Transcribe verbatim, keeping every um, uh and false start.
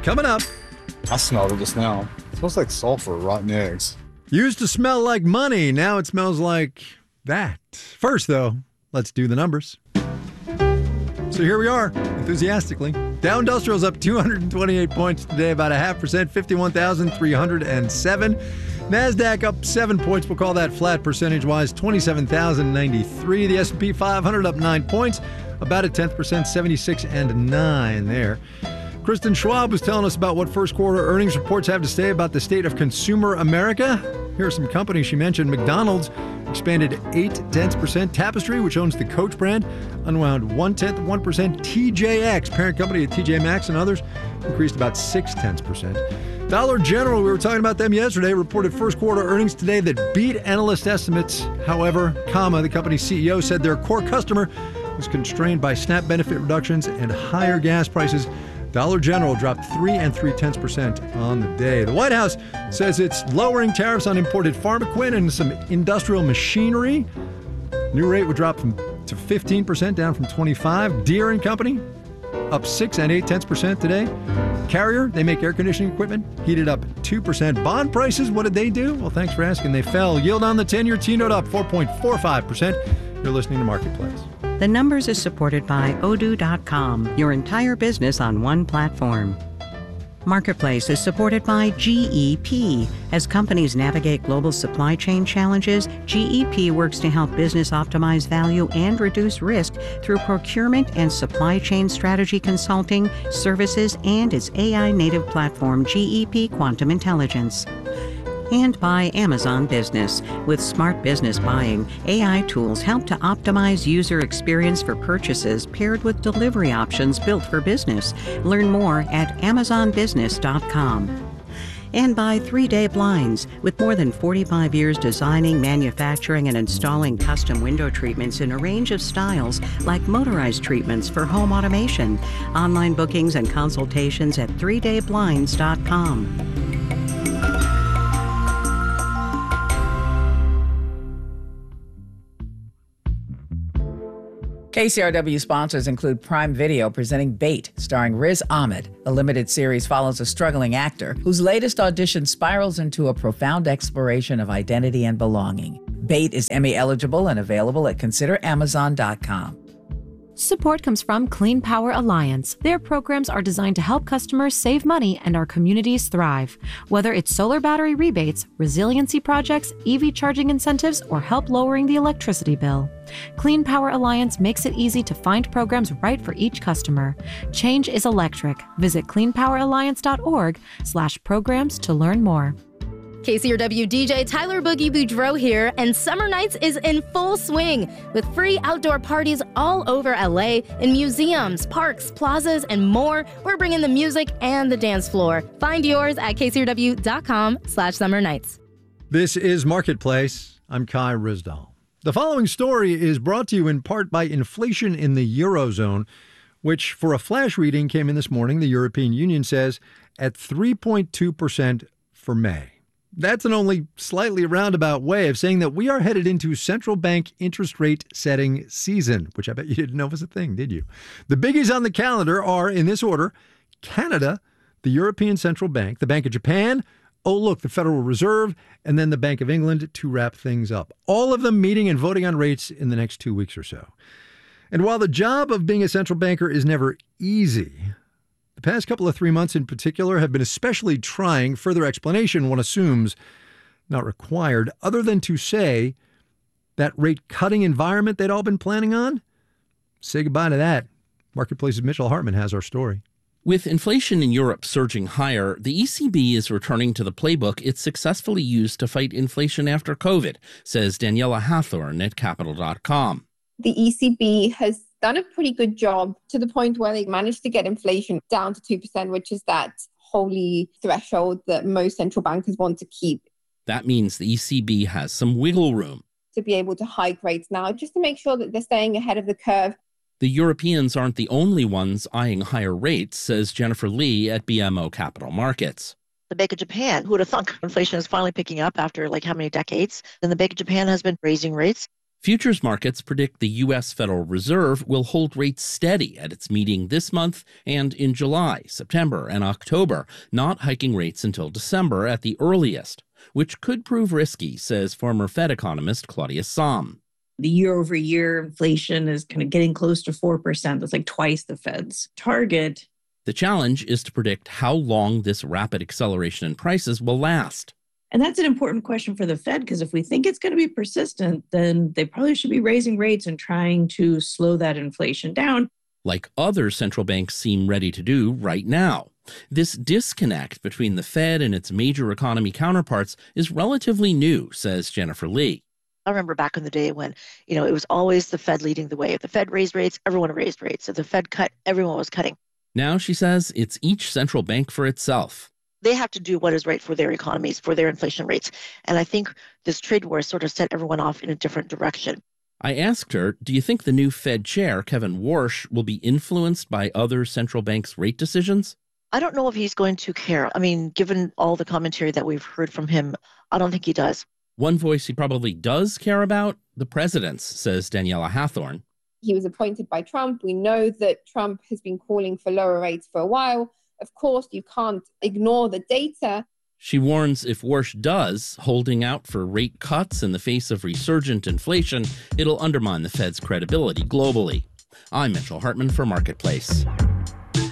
coming up. I smelled it just now. It smells like sulfur, rotten eggs. Used to smell like money. Now it smells like that. First, though, let's do the numbers. So here we are, enthusiastically. Dow Industrial's up two hundred twenty-eight points today, about a half percent, fifty-one thousand three hundred seven. NASDAQ up seven points. We'll call that flat percentage-wise, twenty-seven thousand ninety-three. The S and P five hundred up nine points, about a tenth percent, seventy-six and nine there. Kristen Schwab was telling us about what first quarter earnings reports have to say about the state of consumer America. Here are some companies she mentioned. McDonald's expanded eight tenths percent. Tapestry, which owns the Coach brand, unwound one tenth of one percent. T J X, parent company of T J Maxx and others, increased about six tenths percent. Dollar General, we were talking about them yesterday, reported first quarter earnings today that beat analyst estimates. However, comma, the company's C E O said their core customer was constrained by SNAP benefit reductions and higher gas prices. Dollar General dropped three and three tenths percent on the day. The White House says it's lowering tariffs on imported farm equipment and some industrial machinery. New rate would drop from to fifteen percent, down from twenty-five. Deere and Company up six and eight tenths percent today. Carrier, they make air conditioning equipment, heated up two percent. Bond prices, what did they do? Well, thanks for asking. They fell. Yield on the ten-year T-note up four point four five percent. You're listening to Marketplace. The Numbers is supported by Odoo dot com, your entire business on one platform. Marketplace is supported by G E P. As companies navigate global supply chain challenges, G E P works to help business optimize value and reduce risk through procurement and supply chain strategy consulting, services, and its A I-native platform, G E P Quantum Intelligence. And by Amazon Business. With smart business buying, A I tools help to optimize user experience for purchases paired with delivery options built for business. Learn more at amazon business dot com. And by three day Blinds. With more than forty-five years designing, manufacturing, and installing custom window treatments in a range of styles, like motorized treatments for home automation. Online bookings and consultations at three day blinds dot com. K C R W sponsors include Prime Video presenting Bait, starring Riz Ahmed. The limited series follows a struggling actor whose latest audition spirals into a profound exploration of identity and belonging. Bait is Emmy eligible and available at consider amazon dot com. Support comes from Clean Power Alliance. Their programs are designed to help customers save money and our communities thrive. Whether it's solar battery rebates, resiliency projects, E V charging incentives, or help lowering the electricity bill, Clean Power Alliance makes it easy to find programs right for each customer. Change is electric. Visit clean power alliance dot org slash programs to learn more. K C R W D J Tyler Boogie Boudreaux here, and Summer Nights is in full swing with free outdoor parties all over L A in museums, parks, plazas, and more. We're bringing the music and the dance floor. Find yours at k c r w dot com slash summer nights. This is Marketplace. I'm Kai Rizdal. The following story is brought to you in part by inflation in the Eurozone, which for a flash reading came in this morning, the European Union says, at three point two percent for May. That's an only slightly roundabout way of saying that we are headed into central bank interest rate setting season, which I bet you didn't know was a thing, did you? The biggies on the calendar are, in this order, Canada, the European Central Bank, the Bank of Japan, oh, look, the Federal Reserve, and then the Bank of England to wrap things up. All of them meeting and voting on rates in the next two weeks or so. And while the job of being a central banker is never easy, the past couple of three months in particular have been especially trying. Further explanation, one assumes, not required, other than to say that rate-cutting environment they'd all been planning on? Say goodbye to that. Marketplace's Mitchell Hartman has our story. With inflation in Europe surging higher, the E C B is returning to the playbook it successfully used to fight inflation after COVID, says Daniela Hathorn at capital dot com. The E C B has done a pretty good job to the point where they managed to get inflation down to two percent, which is that holy threshold that most central bankers want to keep. That means the E C B has some wiggle room to be able to hike rates now, just to make sure that they're staying ahead of the curve. The Europeans aren't the only ones eyeing higher rates, says Jennifer Lee at B M O Capital Markets. The Bank of Japan, who would have thought inflation is finally picking up after like how many decades? Then the Bank of Japan has been raising rates. Futures markets predict the U S Federal Reserve will hold rates steady at its meeting this month and in July, September, and October, not hiking rates until December at the earliest, which could prove risky, says former Fed economist Claudia Sahm. The year-over-year inflation is kind of getting close to four percent. That's like twice the Fed's target. The challenge is to predict how long this rapid acceleration in prices will last. And that's an important question for the Fed, because if we think it's going to be persistent, then they probably should be raising rates and trying to slow that inflation down, like other central banks seem ready to do right now. This disconnect between the Fed and its major economy counterparts is relatively new, says Jennifer Lee. I remember back in the day when, you know, it was always the Fed leading the way. If the Fed raised rates, everyone raised rates. If the Fed cut, everyone was cutting. Now, she says, it's each central bank for itself. They have to do what is right for their economies, for their inflation rates. And I think this trade war sort of set everyone off in a different direction. I asked her, do you think the new Fed chair, Kevin Warsh, will be influenced by other central banks' rate decisions? I don't know if he's going to care. I mean, given all the commentary that we've heard from him, I don't think he does. One voice he probably does care about, the president's, says Daniela Hathorn. He was appointed by Trump. We know that Trump has been calling for lower rates for a while. Of course, you can't ignore the data. She warns if Warsh does, holding out for rate cuts in the face of resurgent inflation, it'll undermine the Fed's credibility globally. I'm Mitchell Hartman for Marketplace.